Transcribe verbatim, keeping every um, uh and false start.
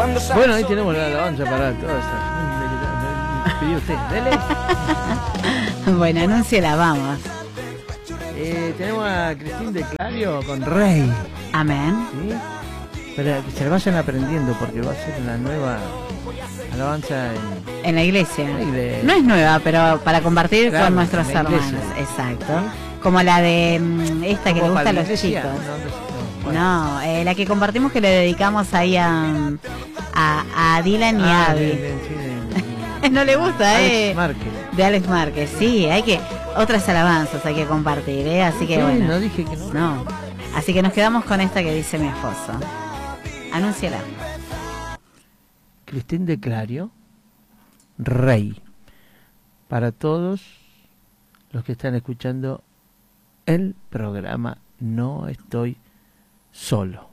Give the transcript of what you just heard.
Bueno, ahí tenemos la alabanza para todas estas. Pidió usted, dele. Bueno, anúnciela, vamos. Eh, tenemos a Cristín de Clario con Rey. Amén. ¿Sí? Para que se la vayan aprendiendo, porque va a ser la nueva alabanza en, En la iglesia. en la iglesia. No es nueva, pero para compartir Claro, con nuestros en la hermanos. iglesia. Exacto. Como la de mm, esta que le ¿Como gusta para a la los iglesia? chicos. No, no, no, bueno. No, eh, la que compartimos que le dedicamos ahí a, a, a Dylan y Ah, Abby. de- de- sí, de- No le gusta, Alex eh. Márquez. De Alex Márquez, sí, hay que, otras alabanzas hay que compartir, eh, así que Sí, bueno. no dije que no. No, así que nos quedamos con esta que dice mi esposo. Anúnciala. Cristín de Clario, Rey. Para todos los que están escuchando el programa No Estoy Solo.